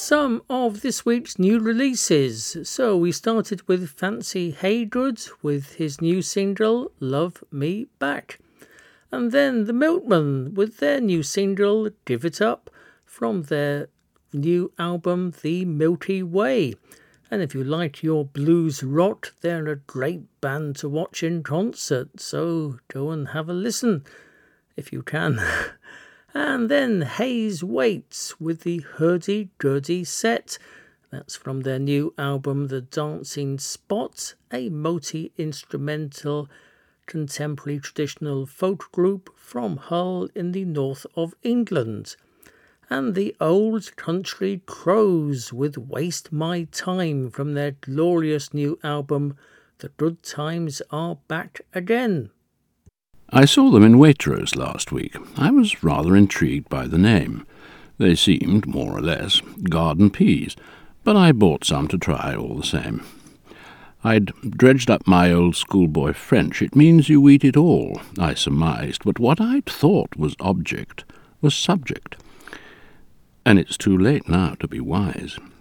some of this week's new releases. So we started with Fancy Haygood with his new single, Love Me Back. And then The Milkmen with their new single, Give It Up, from their new album, The Milky Way. And if you like your blues rock, they're a great band to watch in concert, so go and have a listen if you can. And then Hayes Waits with the Hurdy-Gurdy Set. That's from their new album, The Dancing Spot, a multi-instrumental contemporary traditional folk group from Hull in the north of England. And the Old Country Crows with Waste My Time from their glorious new album, The Good Times Are Back Again. I saw them in Waitrose last week. I was rather intrigued by the name. They seemed, more or less, garden peas, but I bought some to try all the same. I'd dredged up my old schoolboy French. It means you eat it all, I surmised, but what I'd thought was object was subject. And it's too late now to be wise.